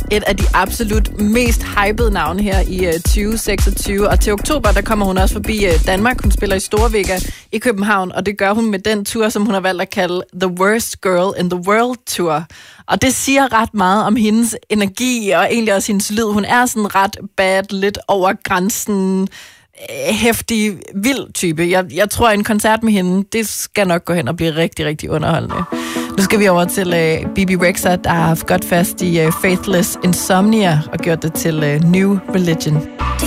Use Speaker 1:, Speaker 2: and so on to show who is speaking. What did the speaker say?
Speaker 1: et af de absolut mest hypede navne her i 2026. Og til oktober, der kommer hun også forbi Danmark. Hun spiller i Storvega i København, og det gør hun med den tur, som hun har valgt at kalde The Worst Girl in the World Tour. Og det siger ret meget om hendes energi, og egentlig også hendes lyd. Hun er sådan ret bad, lidt over grænsen, heftig, vild type. Jeg tror, en koncert med hende, det skal nok gå hen og blive rigtig, rigtig underholdende. Nu skal vi over til Bebe Rexha, der har haft godt fast i Faithless Insomnia og gjort det til New Religion.